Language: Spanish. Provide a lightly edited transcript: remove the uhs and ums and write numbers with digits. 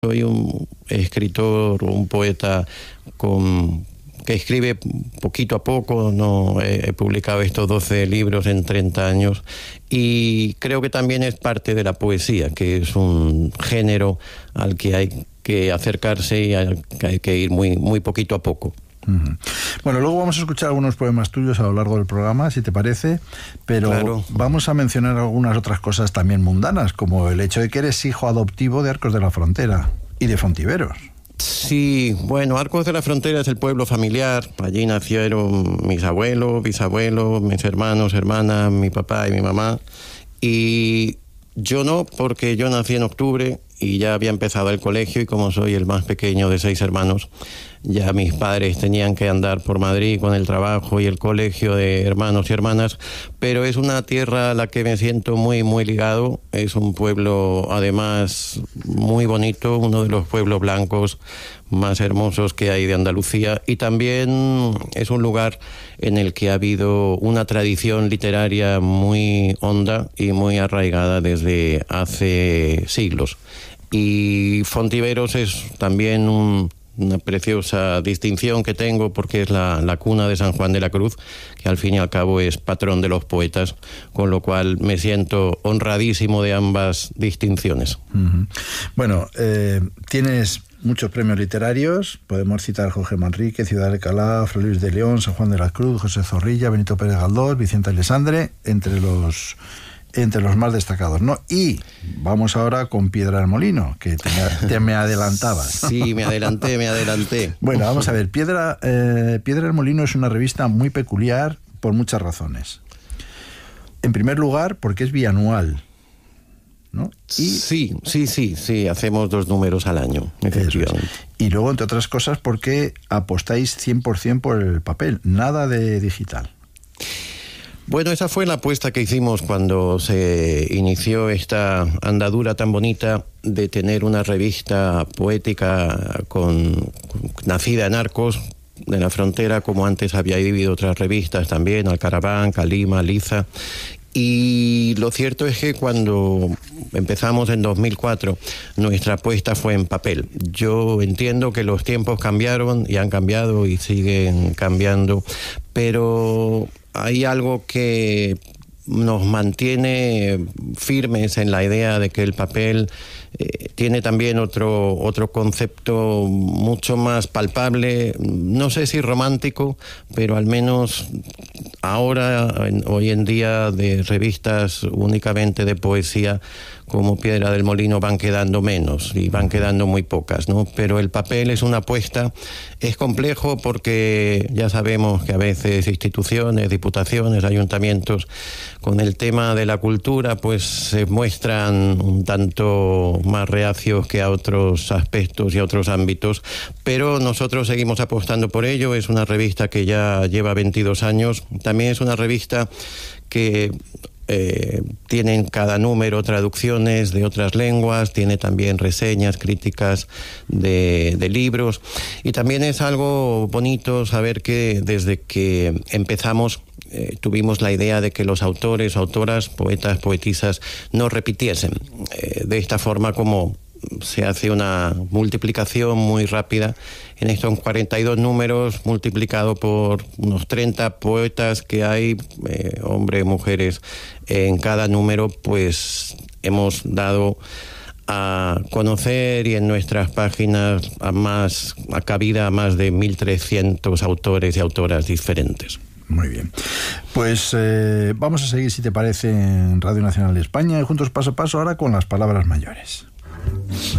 Soy un escritor, un poeta que escribe poquito a poco. No he publicado estos 12 libros en 30 años y creo que también es parte de la poesía, que es un género al que hay que acercarse y al que hay que ir muy poquito a poco. Uh-huh. Bueno, luego vamos a escuchar algunos poemas tuyos a lo largo del programa, si te parece, pero claro, vamos a mencionar algunas otras cosas también mundanas, como el hecho de que eres hijo adoptivo de Arcos de la Frontera y de Fontiveros. Sí, bueno, Arcos de la Frontera es el pueblo familiar. Allí nacieron mis abuelos, bisabuelos, mis hermanos, hermanas, mi papá y mi mamá. Y yo no, porque yo nací en octubre y ya había empezado el colegio, y como soy el más pequeño de 6 hermanos, ya mis padres tenían que andar por Madrid con el trabajo y el colegio de hermanos y hermanas, pero es una tierra a la que me siento muy ligado. Es un pueblo, además, muy bonito, uno de los pueblos blancos más hermosos que hay de Andalucía, y también es un lugar en el que ha habido una tradición literaria muy honda y muy arraigada desde hace siglos. Y Fontiveros es también una preciosa distinción que tengo, porque es la cuna de San Juan de la Cruz, que al fin y al cabo es patrón de los poetas, con lo cual me siento honradísimo de ambas distinciones. Uh-huh. Bueno, tienes muchos premios literarios. Podemos citar Jorge Manrique, Ciudad de Alcalá, Fray Luis de León, San Juan de la Cruz, José Zorrilla, Benito Pérez Galdós, Vicente Alessandre, entre los más destacados, ¿no? Y vamos ahora con Piedra del Molino, que te me adelantabas. Sí, me adelanté. Bueno, vamos a ver. Piedra del Molino es una revista muy peculiar por muchas razones. En primer lugar, porque es bianual, ¿no? Sí, hacemos 2 números al año, efectivamente. Y luego, entre otras cosas, porque apostáis 100% por el papel, nada de digital. Bueno, esa fue la apuesta que hicimos cuando se inició esta andadura tan bonita de tener una revista poética nacida en Arcos de la Frontera, como antes había vivido otras revistas también, Alcaraván, Calima, Liza. Y lo cierto es que cuando empezamos en 2004, nuestra apuesta fue en papel. Yo entiendo que los tiempos cambiaron y han cambiado y siguen cambiando, pero hay algo que nos mantiene firmes en la idea de que el papel tiene también otro concepto mucho más palpable, no sé si romántico, pero al menos ahora, hoy en día, de revistas únicamente de poesía como Piedra del Molino van quedando menos y van quedando muy pocas, ¿no? Pero el papel es una apuesta. Es complejo porque ya sabemos que a veces instituciones, diputaciones, ayuntamientos, con el tema de la cultura, pues se muestran un tanto más reacios que a otros aspectos y a otros ámbitos, pero nosotros seguimos apostando por ello. Es una revista que ya lleva 22 años. También es una revista que tiene en cada número traducciones de otras lenguas, tiene también reseñas, críticas de libros, y también es algo bonito saber que desde que empezamos tuvimos la idea de que los autores, autoras, poetas, poetisas no repitiesen. De esta forma, como se hace una multiplicación muy rápida en estos 42 números, multiplicado por unos 30 poetas que hay, hombres, mujeres, en cada número, pues hemos dado a conocer y en nuestras páginas a cabida a más de 1.300 autores y autoras diferentes. Muy bien. Pues vamos a seguir, si te parece, en Radio Nacional de España, y juntos paso a paso ahora con las palabras mayores.